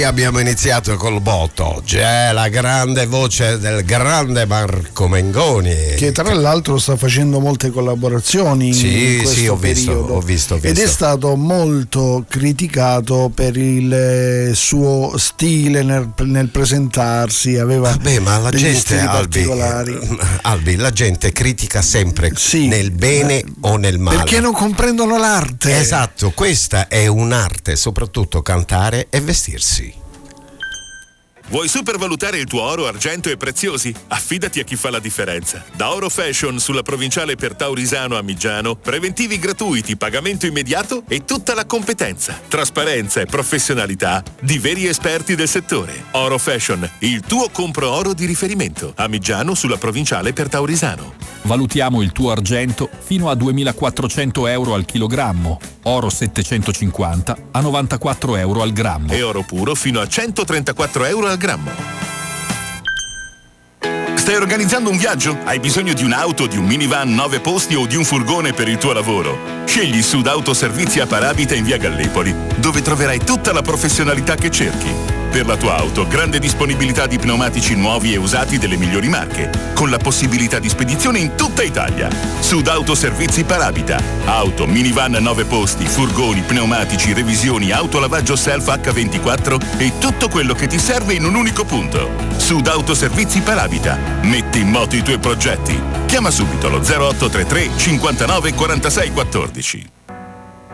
Abbiamo iniziato col botto, c'è la grande voce del grande Marco Mengoni, che tra l'altro sta facendo molte collaborazioni in questo periodo. Ho visto. Ed è stato molto criticato per il suo stile nel presentarsi, aveva ma la degli gente, stili particolari. Albi, la gente critica sempre nel bene o nel male. Perché non comprendono l'arte. Esatto, questa è un'arte, soprattutto cantare e vestirsi. Vuoi supervalutare il tuo oro, argento e preziosi? Affidati a chi fa la differenza. Da Oro Fashion sulla provinciale per Taurisano a Migiano, preventivi gratuiti, pagamento immediato e tutta la competenza, trasparenza e professionalità di veri esperti del settore. Oro Fashion, il tuo compro oro di riferimento. A Migiano sulla provinciale per Taurisano. Valutiamo il tuo argento fino a 2.400 euro al chilogrammo, oro 750 a 94 euro al grammo e oro puro fino a 134 euro al grammo. Stai organizzando un viaggio? Hai bisogno di un'auto, di un minivan 9 posti o di un furgone per il tuo lavoro? Scegli Sud Auto Servizi a Parabita in via Gallipoli, dove troverai tutta la professionalità che cerchi. Per la tua auto, grande disponibilità di pneumatici nuovi e usati delle migliori marche, con la possibilità di spedizione in tutta Italia. Sud Auto Servizi Parabita. Auto, minivan 9 posti, furgoni, pneumatici, revisioni, autolavaggio self H24 e tutto quello che ti serve in un unico punto. Sud Auto Servizi Parabita. Metti in moto i tuoi progetti. Chiama subito lo 0833 59 46 14.